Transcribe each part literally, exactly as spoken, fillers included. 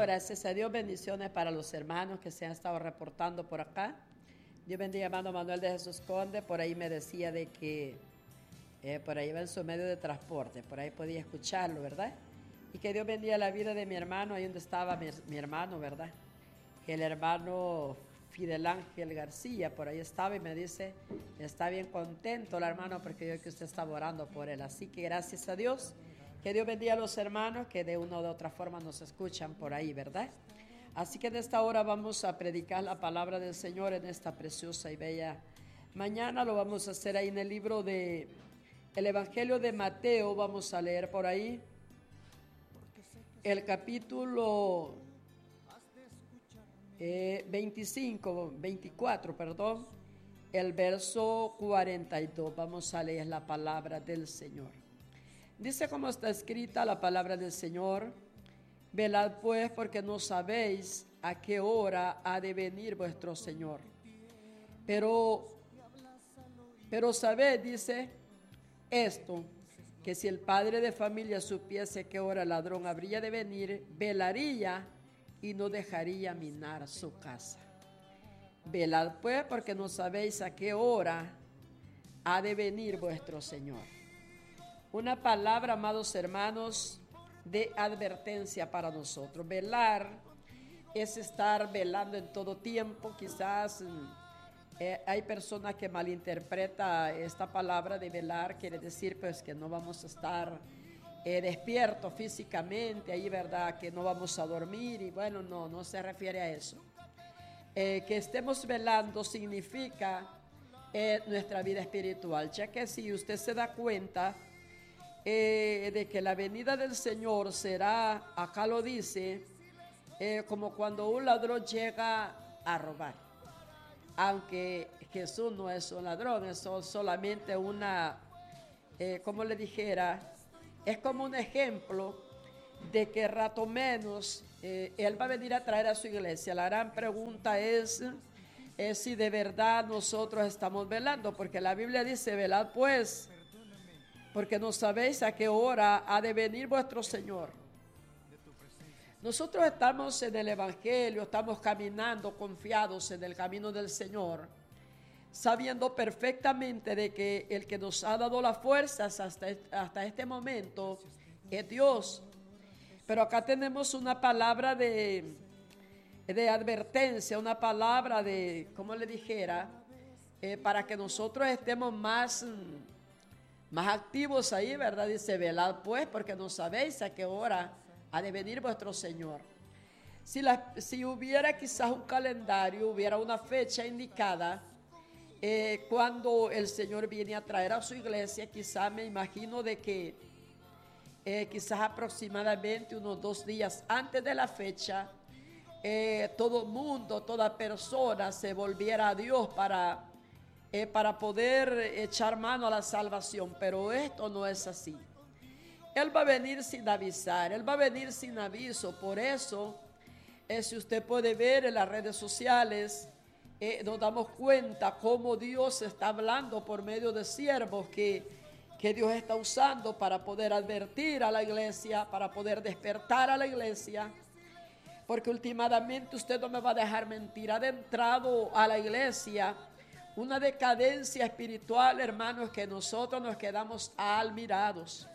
gracias a Dios, bendiciones para los hermanos que se han estado reportando por acá. Dios bendiga, hermano Manuel de Jesús Conde, por ahí me decía de que eh, por ahí va en su medio de transporte, por ahí podía escucharlo, ¿verdad? Y que Dios bendiga la vida de mi hermano, ahí donde estaba mi, mi hermano, ¿verdad? El hermano Fidel Ángel García, por ahí estaba y me dice, está bien contento el hermano porque yo que usted estaba orando por él. Así que gracias a Dios, que Dios bendiga a los hermanos que de una u otra forma nos escuchan por ahí, ¿verdad? Así que en esta hora vamos a predicar la palabra del Señor en esta preciosa y bella mañana. Lo vamos a hacer ahí en el libro de el Evangelio de Mateo. Vamos a leer por ahí el capítulo eh, veinticinco, veinticuatro, perdón, el verso cuarenta y dos. Vamos a leer la palabra del Señor. Dice como está escrita la palabra del Señor: velad pues, porque no sabéis a qué hora ha de venir vuestro Señor. Pero, pero sabed, dice esto, que si el padre de familia supiese qué hora el ladrón habría de venir, velaría y no dejaría minar su casa. Velad pues, porque no sabéis a qué hora ha de venir vuestro Señor. Una palabra, amados hermanos, de advertencia para nosotros. Velar es estar velando en todo tiempo. Quizás eh, hay personas que malinterpretan esta palabra de velar, quiere decir pues que no vamos a estar eh, despiertos físicamente, ahí verdad que no vamos a dormir, y bueno, no, no se refiere a eso. Eh, que estemos velando significa eh, nuestra vida espiritual, ya que si usted se da cuenta Eh, de que la venida del Señor será, acá lo dice, eh, como cuando un ladrón llega a robar. Aunque Jesús no es un ladrón, es solamente una, eh, como le dijera, es como un ejemplo de que rato menos eh, Él va a venir a traer a su iglesia. La gran pregunta es, es si de verdad nosotros estamos velando, porque la Biblia dice, velad pues, porque no sabéis a qué hora ha de venir vuestro Señor. Nosotros estamos en el Evangelio, estamos caminando confiados en el camino del Señor, sabiendo perfectamente de que el que nos ha dado las fuerzas hasta, hasta este momento es Dios. Pero acá tenemos una palabra de, de advertencia, una palabra de, como le dijera, eh, para que nosotros estemos más... más activos ahí, ¿verdad? Dice, velad pues, porque no sabéis a qué hora ha de venir vuestro Señor. Si, la, si hubiera quizás un calendario, hubiera una fecha indicada, eh, cuando el Señor viene a traer a su iglesia, quizás me imagino de que eh, quizás aproximadamente unos dos días antes de la fecha, eh, todo mundo, toda persona se volviera a Dios para... Eh, para poder echar mano a la salvación, pero esto no es así. Él va a venir sin avisar, Él va a venir sin aviso. Por eso, eh, si usted puede ver en las redes sociales, eh, nos damos cuenta cómo Dios está hablando por medio de siervos que, que Dios está usando para poder advertir a la iglesia, para poder despertar a la iglesia. Porque últimamente usted no me va a dejar mentir, ha adentrado a la iglesia una decadencia espiritual, hermanos, que nosotros nos quedamos admirados.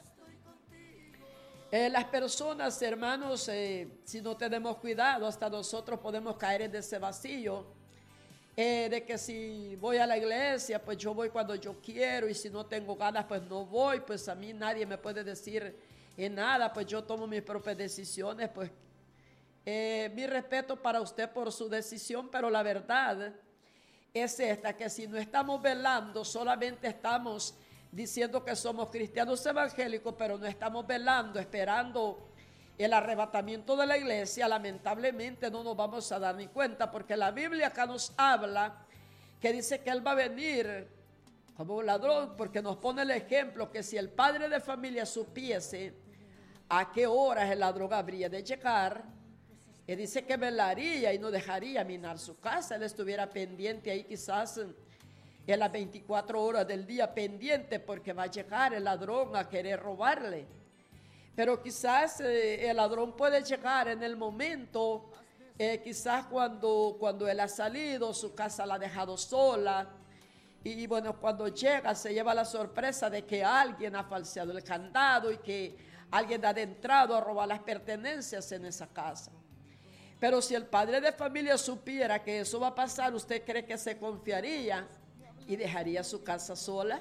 Eh, las personas, hermanos, eh, si no tenemos cuidado, hasta nosotros podemos caer en ese vacío eh, de que si voy a la iglesia, pues yo voy cuando yo quiero, y si no tengo ganas, pues no voy, pues a mí nadie me puede decir en nada, pues yo tomo mis propias decisiones. Pues eh, mi respeto para usted por su decisión, pero la verdad es esta, que si no estamos velando, solamente estamos diciendo que somos cristianos evangélicos, pero no estamos velando, esperando el arrebatamiento de la iglesia, lamentablemente no nos vamos a dar ni cuenta, porque la Biblia acá nos habla que dice que Él va a venir como un ladrón, porque nos pone el ejemplo que si el padre de familia supiese a qué horas el ladrón habría de llegar, Él dice que velaría y no dejaría minar su casa. Él estuviera pendiente ahí quizás en las veinticuatro horas del día, pendiente porque va a llegar el ladrón a querer robarle. Pero quizás eh, el ladrón puede llegar en el momento, eh, quizás cuando, cuando él ha salido, su casa la ha dejado sola. Y, y bueno, cuando llega se lleva la sorpresa de que alguien ha falseado el candado y que alguien ha adentrado a robar las pertenencias en esa casa. Pero si el padre de familia supiera que eso va a pasar, ¿usted cree que se confiaría y dejaría su casa sola?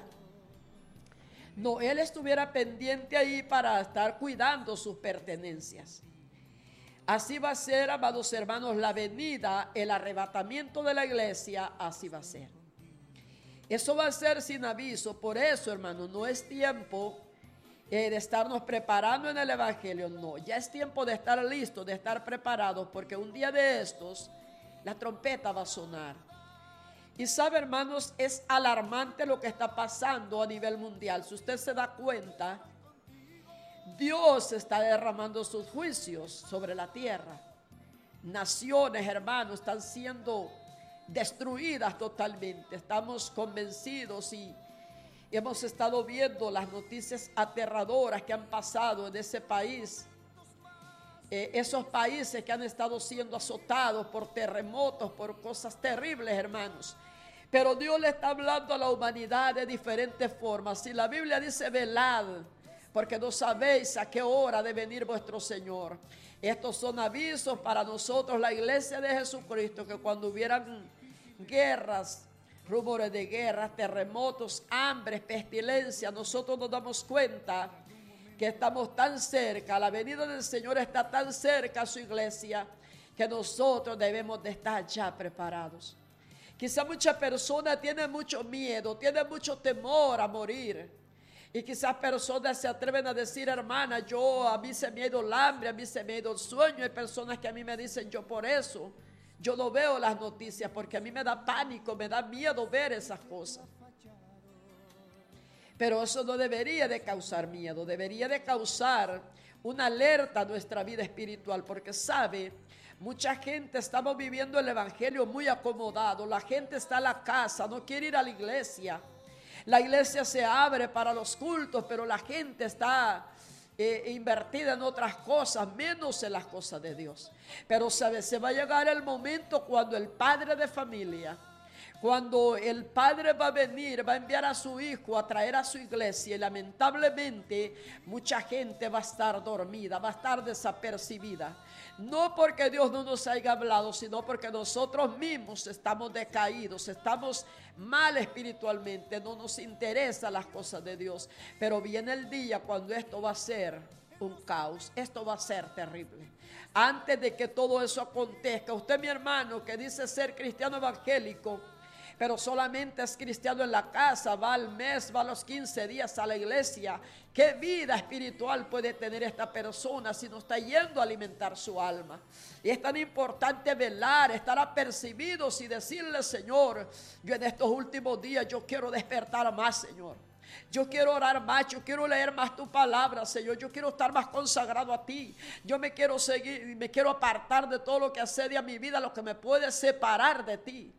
No, él estuviera pendiente ahí para estar cuidando sus pertenencias. Así va a ser, amados hermanos, la venida, el arrebatamiento de la iglesia, así va a ser. Eso va a ser sin aviso. Por eso, hermanos, no es tiempo eh, de estarnos preparando en el evangelio. No, ya es tiempo de estar listos, de estar preparados, porque un día de estos la trompeta va a sonar. Y sabe, hermanos, es alarmante lo que está pasando a nivel mundial. Si usted se da cuenta, Dios está derramando sus juicios sobre la tierra. Naciones, hermanos, están siendo destruidas totalmente. Estamos convencidos y hemos estado viendo las noticias aterradoras que han pasado en ese país. Eh, esos países que han estado siendo azotados por terremotos, por cosas terribles, hermanos. Pero Dios le está hablando a la humanidad de diferentes formas. Si la Biblia dice velad, porque no sabéis a qué hora ha de venir vuestro Señor. Estos son avisos para nosotros, la iglesia de Jesucristo, que cuando hubieran guerras, rumores de guerras, terremotos, hambres, pestilencia, nosotros nos damos cuenta que estamos tan cerca, la venida del Señor está tan cerca a su iglesia, que nosotros debemos de estar ya preparados. Quizá muchas personas tienen mucho miedo, tienen mucho temor a morir. Y quizás personas se atreven a decir, hermana, yo, a mí se me ha ido el hambre, a mí se me ha ido el sueño. Hay personas que a mí me dicen, yo por eso, yo no veo las noticias, porque a mí me da pánico, me da miedo ver esas cosas. Pero eso no debería de causar miedo, debería de causar una alerta a nuestra vida espiritual, porque sabe, mucha gente estamos viviendo el evangelio muy acomodado, la gente está en la casa, no quiere ir a la iglesia, la iglesia se abre para los cultos, pero la gente está eh, invertida en otras cosas, menos en las cosas de Dios. Pero sabe, se va a llegar el momento cuando el padre de familia, cuando el padre va a venir, va a enviar a su hijo a traer a su iglesia, y lamentablemente mucha gente va a estar dormida, va a estar desapercibida. No porque Dios no nos haya hablado, sino porque nosotros mismos estamos decaídos, estamos mal espiritualmente, no nos interesan las cosas de Dios. Pero viene el día cuando esto va a ser un caos, esto va a ser terrible. Antes de que todo eso acontezca, usted, mi hermano, que dice ser cristiano evangélico, pero solamente es cristiano en la casa, va al mes, va a los quince días a la iglesia. ¿Qué vida espiritual puede tener esta persona si no está yendo a alimentar su alma? Y es tan importante velar, estar apercibidos y decirle, Señor, yo en estos últimos días yo quiero despertar más, Señor. Yo quiero orar más, yo quiero leer más tu palabra, Señor. Yo quiero estar más consagrado a ti. Yo me quiero seguir, me quiero apartar de todo lo que asedia a mi vida, lo que me puede separar de ti.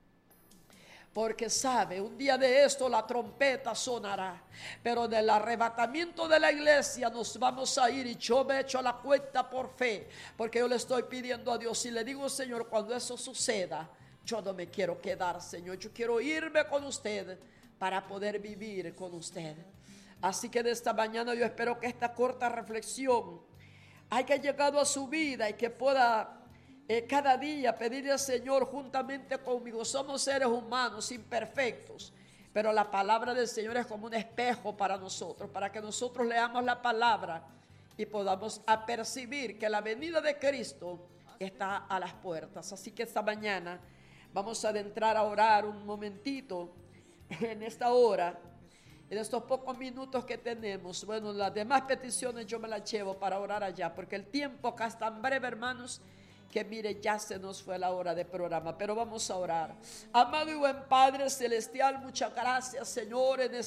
Porque sabe, un día de esto la trompeta sonará, pero en el arrebatamiento de la iglesia nos vamos a ir, y yo me echo a la cuenta por fe, porque yo le estoy pidiendo a Dios y le digo, Señor, cuando eso suceda, yo no me quiero quedar, Señor, yo quiero irme con usted para poder vivir con usted. Así que de esta mañana yo espero que esta corta reflexión haya llegado a su vida y que pueda Eh, cada día pedirle al Señor juntamente conmigo. Somos seres humanos imperfectos, pero la palabra del Señor es como un espejo para nosotros, para que nosotros leamos la palabra y podamos apercibir que la venida de Cristo está a las puertas. Así que esta mañana vamos a adentrar a orar un momentito en esta hora, en estos pocos minutos que tenemos. Bueno, las demás peticiones yo me las llevo para orar allá, porque el tiempo acá es tan breve, hermanos, que mire, ya se nos fue la hora de programa, pero vamos a orar. Amado y buen Padre Celestial, muchas gracias, Señor, en esta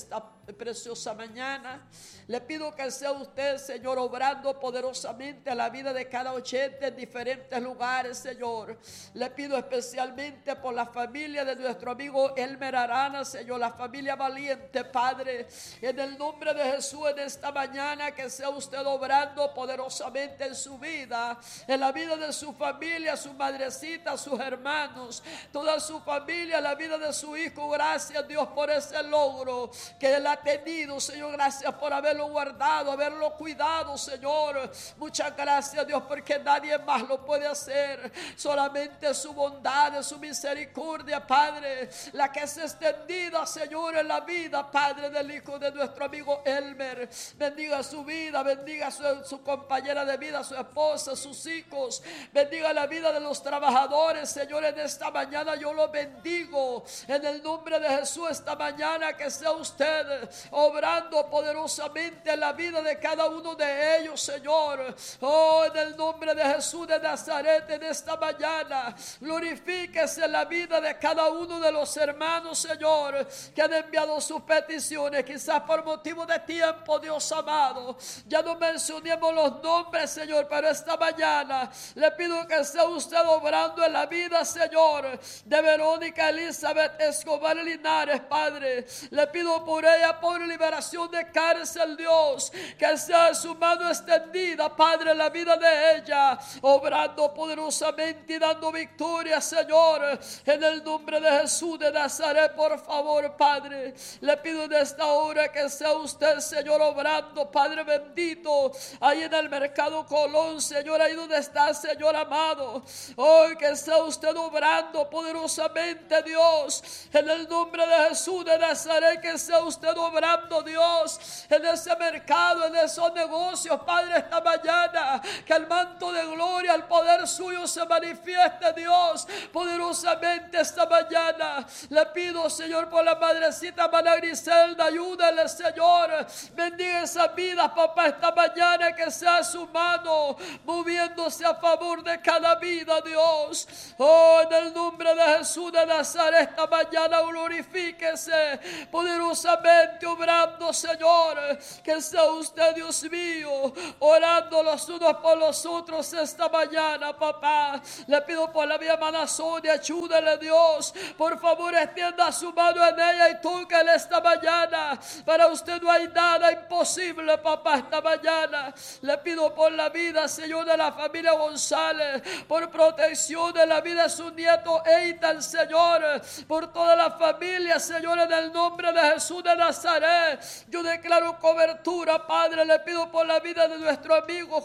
preciosa mañana. Le pido que sea usted, Señor, obrando poderosamente a la vida de cada oyente en diferentes lugares, Señor. Le pido especialmente por la familia de nuestro amigo Elmer Arana, Señor, la familia valiente, Padre, en el nombre de Jesús, en esta mañana, que sea usted obrando poderosamente en su vida, en la vida de su familia, su madrecita, sus hermanos, toda su familia, la vida de su hijo. Gracias, Dios, por ese logro que él ha tenido, Señor. Gracias por haberlo guardado, haberlo cuidado, Señor. Muchas gracias, Dios, porque nadie más lo puede hacer. Solamente su bondad, su misericordia, Padre, la que es extendida, Señor, en la vida, Padre, del hijo de nuestro amigo Elmer. Bendiga su vida, bendiga su, su compañera de vida, su esposa, sus hijos. Bendiga la vida de los trabajadores, Señor. En esta mañana yo lo bendigo en el nombre de Jesús. Esta mañana que sea usted obrando poderosamente en la vida de cada uno de ellos, Señor. Oh, en el nombre de Jesús de Nazaret, en esta mañana glorifíquese en la vida de cada uno de los hermanos, Señor, que han enviado sus peticiones, quizás por motivo de tiempo, Dios amado. Ya no mencionemos los nombres, Señor, pero esta mañana le pido que sea usted obrando en la vida, Señor, de Verónica Elizabeth Escobar Linares, Padre. Le pido por ella, por liberación de cárcel, Dios, que sea su mano extendida, Padre, en la vida de ella, obrando poderosamente y dando victoria, Señor, en el nombre de Jesús de Nazaret. Por favor, Padre, le pido en esta hora que sea usted, Señor, obrando, Padre bendito, ahí en el mercado Colón, Señor, ahí donde está, Señor amado. Hoy que sea usted obrando poderosamente, Dios, en el nombre de Jesús de Nazaret, que sea usted obrando, Dios, en ese mercado, en esos negocios, Padre, esta mañana, que el manto de gloria, el poder suyo se manifieste, Dios, poderosamente esta mañana. Le pido, Señor, por la madrecita Mana Griselda, ayúdale, Señor, bendiga esa vida, papá, esta mañana, que sea su mano moviéndose a favor de cada vida, Dios. Oh, en el nombre de Jesús de Nazaret, esta mañana glorifíquese poderosamente obrando, Señor, que sea usted, Dios mío, orando los unos por los otros esta mañana, papá. Le pido por la mi hermana Sonia, ayúdele, Dios, por favor, extienda su mano en ella y tóquele esta mañana. Para usted no hay nada imposible, papá, esta mañana. Le pido por la vida, Señor, de la familia González, por protección de la vida de su nieto Eitan, Señor, por toda la familia, Señor, en el nombre de Jesús de Nazaret. Yo declaro cobertura, Padre. Le pido por la vida de nuestro amigo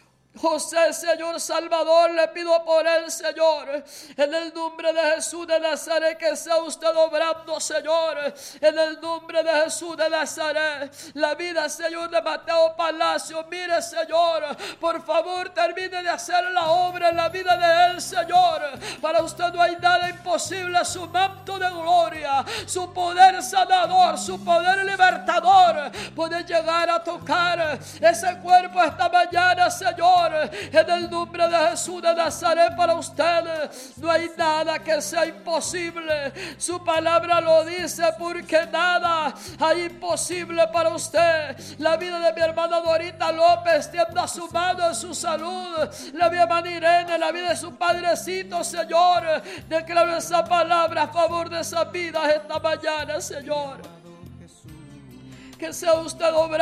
José, Señor Salvador, le pido por él, Señor, en el nombre de Jesús de Nazaret, que sea usted obrando, Señor, en el nombre de Jesús de Nazaret. La vida, Señor, de Mateo Palacio, mire, Señor, por favor, termine de hacer la obra en la vida de él, Señor. Para usted no hay nada imposible. Su manto de gloria, su poder sanador, su poder libertador puede llegar a tocar ese cuerpo esta mañana, Señor. En el nombre de Jesús de Nazaret, para usted no hay nada que sea imposible. Su palabra lo dice, porque nada hay imposible para usted. La vida de mi hermana Dorita López, tienda su mano en su salud. La mi hermana Irene, la vida de su padrecito, Señor, declaro esa palabra a favor de esa vida esta mañana, Señor. Que sea usted obrando